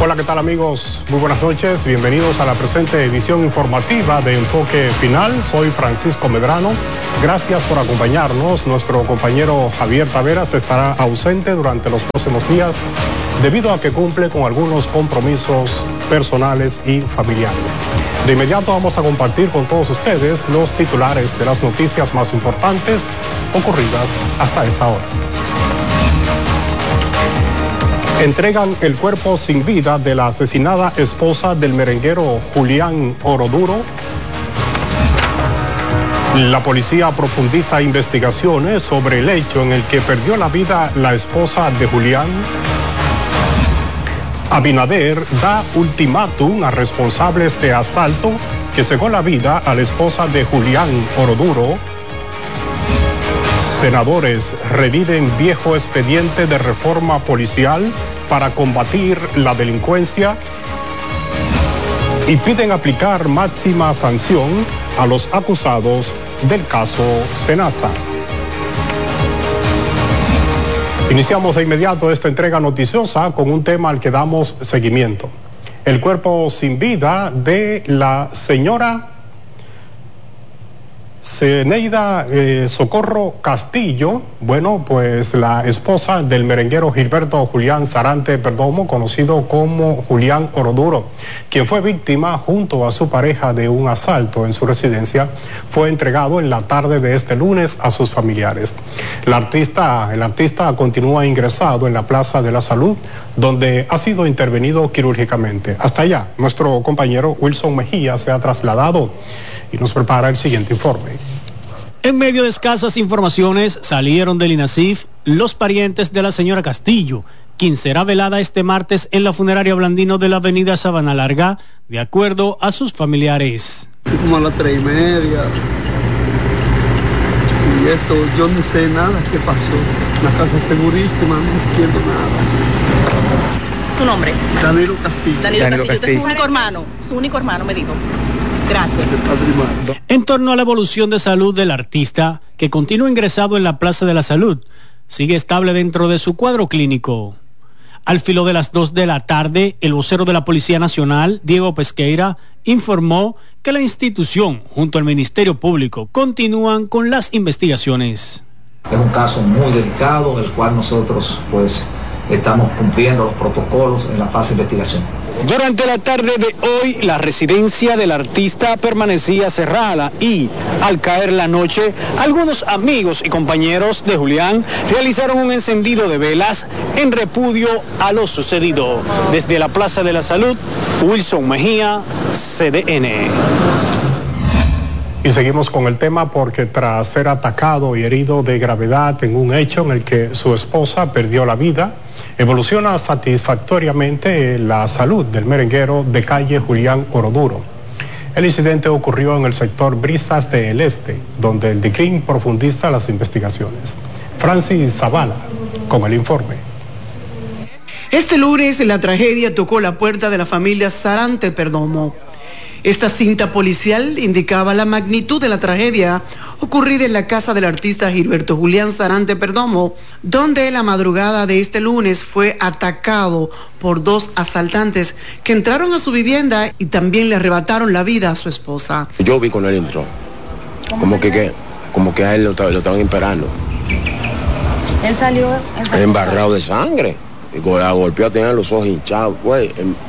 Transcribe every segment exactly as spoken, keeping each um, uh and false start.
Hola, ¿qué tal amigos? Muy buenas noches, bienvenidos a la presente edición informativa de Enfoque Final. Soy Francisco Medrano, gracias por acompañarnos. Nuestro compañero Javier Taveras estará ausente durante los próximos días debido a que cumple con algunos compromisos personales y familiares. De inmediato vamos a compartir con todos ustedes los titulares de las noticias más importantes ocurridas hasta esta hora. Entregan el cuerpo sin vida de la asesinada esposa del merenguero Julián Oroduro. La policía profundiza investigaciones sobre el hecho en el que perdió la vida la esposa de Julián. Abinader da ultimátum a responsables de asalto que cegó la vida a la esposa de Julián Oroduro. Senadores reviven viejo expediente de reforma policial para combatir la delincuencia y piden aplicar máxima sanción a los acusados del caso Senasa. Iniciamos de inmediato esta entrega noticiosa con un tema al que damos seguimiento. El cuerpo sin vida de la señora Zeneida eh, Socorro Castillo, bueno, pues la esposa del merenguero Gilberto Julián Sarante Perdomo, conocido como Julián Oroduro, quien fue víctima junto a su pareja de un asalto en su residencia, fue entregado en la tarde de este lunes a sus familiares. La artista, el artista continúa ingresado en la Plaza de la Salud, donde ha sido intervenido quirúrgicamente. Hasta allá, nuestro compañero Wilson Mejía se ha trasladado y nos prepara el siguiente informe. En medio de escasas informaciones salieron del INASIF los parientes de la señora Castillo, quien será velada este martes en la funeraria Blandino de la avenida Sabana Larga, de acuerdo a sus familiares. Como a las tres y media. Y esto, yo no sé nada qué pasó. Una casa segurísima, no entiendo nada. ¿Su nombre? Danilo Castillo. Danilo, Danilo Castillo. Castillo. Es su único hermano, su único hermano me dijo. Gracias. En torno a la evolución de salud del artista, que continúa ingresado en la Plaza de la Salud, sigue estable dentro de su cuadro clínico. Al filo de las dos de la tarde, el vocero de la Policía Nacional, Diego Pesqueira, informó que la institución, junto al Ministerio Público, continúan con las investigaciones. Es un caso muy delicado, el cual nosotros, pues, estamos cumpliendo los protocolos en la fase de investigación. Durante la tarde de hoy, la residencia del artista permanecía cerrada y, al caer la noche, algunos amigos y compañeros de Julián realizaron un encendido de velas en repudio a lo sucedido. Desde la Plaza de la Salud, Wilson Mejía, C D N. Y seguimos con el tema porque tras ser atacado y herido de gravedad en un hecho en el que su esposa perdió la vida, evoluciona satisfactoriamente la salud del merenguero de calle Julián Oroduro. El incidente ocurrió en el sector Brisas del Este, donde el D I C R I M profundiza las investigaciones. Francis Zavala con el informe. Este lunes la tragedia tocó la puerta de la familia Sarante Perdomo. Esta cinta policial indicaba la magnitud de la tragedia ocurrida en la casa del artista Gilberto Julián Sarante Perdomo, donde la madrugada de este lunes fue atacado por dos asaltantes que entraron a su vivienda y también le arrebataron la vida a su esposa. Yo vi con él entró, como que, que, como que a él lo, lo estaban esperando. Él salió, él salió embarrado de sangre, y con la golpeada tenía los ojos hinchados, güey.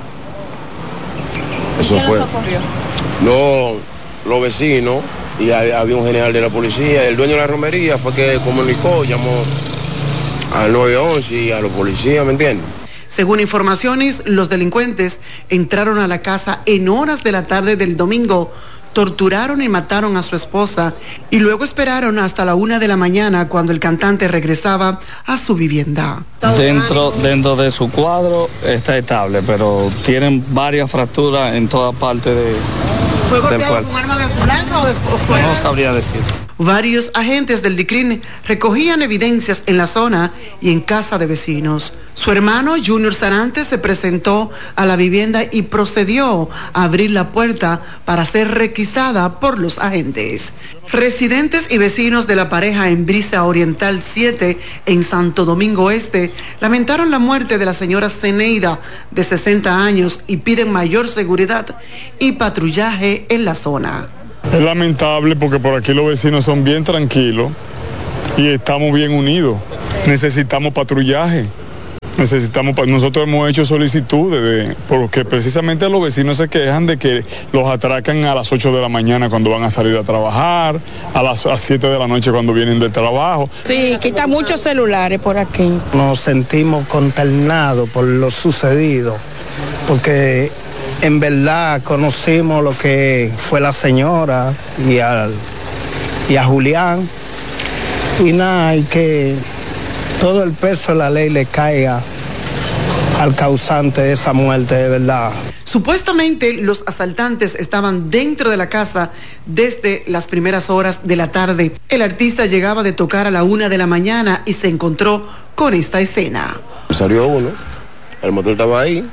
Eso ¿Quién fue. los socorrió? No, los vecinos, y había un general de la policía, el dueño de la romería fue que comunicó, llamó al nueve once y a los policías, ¿me entiendes? Según informaciones, los delincuentes entraron a la casa en horas de la tarde del domingo, torturaron y mataron a su esposa y luego esperaron hasta la una de la mañana cuando el cantante regresaba a su vivienda. Dentro, dentro de su cuadro está estable, pero tienen varias fracturas en toda parte de, ¿Fue del golpeado cuerpo. con arma de blanca o de fuego? No sabría decir. Varios agentes del D I C R I N recogían evidencias en la zona y en casa de vecinos. Su hermano Junior Sarante se presentó a la vivienda y procedió a abrir la puerta para ser requisada por los agentes. Residentes y vecinos de la pareja en Brisa Oriental siete, en Santo Domingo Este, lamentaron la muerte de la señora Zeneida, de sesenta años, y piden mayor seguridad y patrullaje en la zona. Es lamentable porque por aquí los vecinos son bien tranquilos y estamos bien unidos. Necesitamos patrullaje. Necesitamos, nosotros hemos hecho solicitudes de, porque precisamente los vecinos se quejan de que los atracan a las ocho de la mañana cuando van a salir a trabajar, a las siete de la noche cuando vienen del trabajo. Sí, quitan muchos celulares por aquí. Nos sentimos consternados por lo sucedido, porque en verdad conocimos lo que fue la señora y, al, y a Julián, y nada, y que todo el peso de la ley le caiga al causante de esa muerte, de verdad. Supuestamente los asaltantes estaban dentro de la casa desde las primeras horas de la tarde. El artista llegaba de tocar a la una de la mañana y se encontró con esta escena. Salió uno, el motor estaba ahí,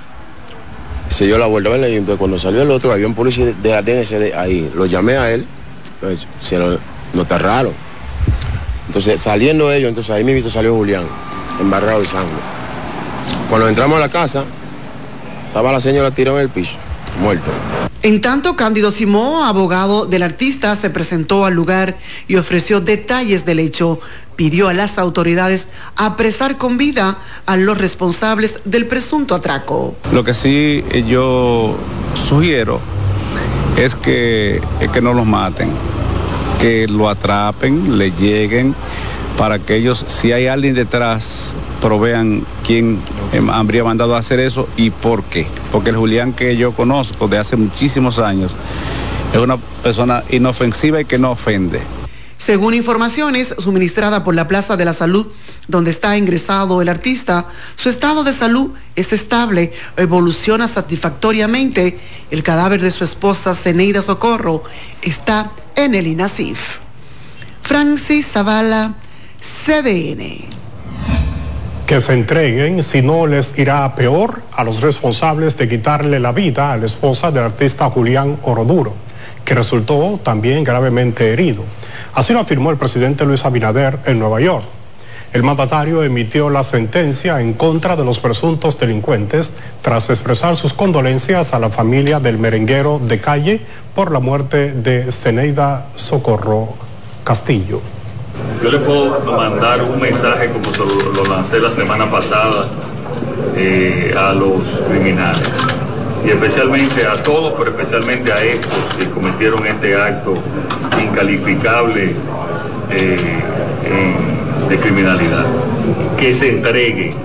se dio la vuelta, ¿verdad? Y entonces cuando salió el otro, había un policía de la D N C ahí, lo llamé a él, entonces se lo notó raro. Entonces saliendo ellos, entonces ahí mismo salió Julián, embarrado de sangre. Cuando entramos a la casa, estaba la señora tirada en el piso, muerta. En tanto, Cándido Simó, abogado del artista, se presentó al lugar y ofreció detalles del hecho. Pidió a las autoridades apresar con vida a los responsables del presunto atraco. Lo que sí yo sugiero es que, es que no los maten, que lo atrapen, le lleguen, para que ellos, si hay alguien detrás, provean quién habría mandado a hacer eso y por qué. Porque el Julián que yo conozco de hace muchísimos años es una persona inofensiva y que no ofende. Según informaciones suministradas por la Plaza de la Salud, donde está ingresado el artista, su estado de salud es estable, evoluciona satisfactoriamente. El cadáver de su esposa, Zeneida Socorro, está en el INASIF. Francis Zavala, C D N. Que se entreguen, si no les irá peor a los responsables de quitarle la vida a la esposa del artista Julián Oroduro, que resultó también gravemente herido. Así lo afirmó el presidente Luis Abinader en Nueva York. El mandatario emitió la sentencia en contra de los presuntos delincuentes tras expresar sus condolencias a la familia del merenguero de calle por la muerte de Zeneida Socorro Castillo. Yo le puedo mandar un mensaje como lo, lo lancé la semana pasada eh, a los criminales y especialmente a todos, pero especialmente a estos que cometieron este acto incalificable eh, en, de criminalidad. Que se entreguen,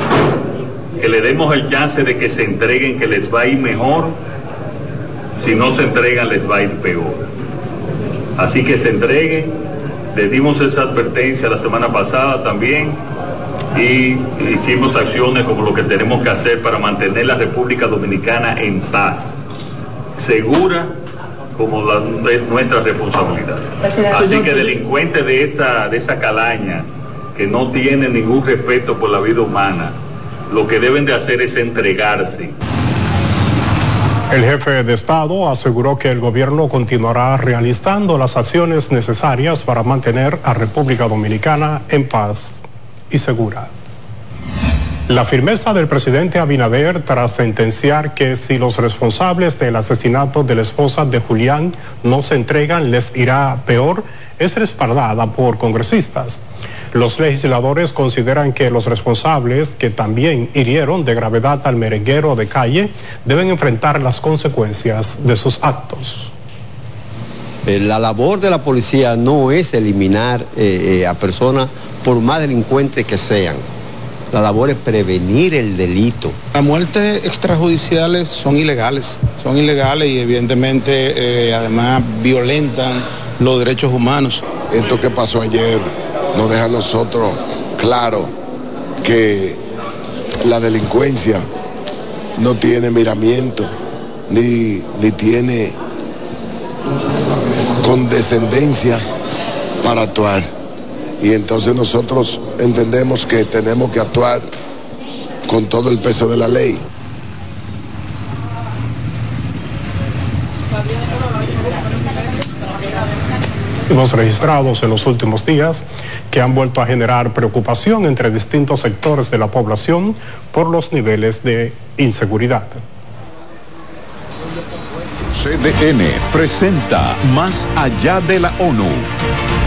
que le demos el chance de que se entreguen, que les va a ir mejor. Si no se entregan, les va a ir peor. Así que se entreguen. Les dimos esa advertencia la semana pasada también y hicimos acciones como lo que tenemos que hacer para mantener la República Dominicana en paz, segura como la, es nuestra responsabilidad. Así que delincuentes de esta, de esa calaña que no tienen ningún respeto por la vida humana, lo que deben de hacer es entregarse. El jefe de Estado aseguró que el gobierno continuará realizando las acciones necesarias para mantener a República Dominicana en paz y segura. La firmeza del presidente Abinader tras sentenciar que si los responsables del asesinato de la esposa de Julián no se entregan, les irá peor, es respaldada por congresistas. Los legisladores consideran que los responsables, que también hirieron de gravedad al merenguero de calle, deben enfrentar las consecuencias de sus actos. La labor de la policía no es eliminar eh, eh, a personas por más delincuentes que sean. La labor es prevenir el delito. Las muertes extrajudiciales son ilegales, son ilegales y evidentemente eh, además violentan los derechos humanos. Esto que pasó ayer nos deja a nosotros claro que la delincuencia no tiene miramiento ni, ni tiene condescendencia para actuar. Y entonces nosotros entendemos que tenemos que actuar con todo el peso de la ley. Hemos registrado en los últimos días que han vuelto a generar preocupación entre distintos sectores de la población por los niveles de inseguridad. C D N presenta Más allá de la ONU.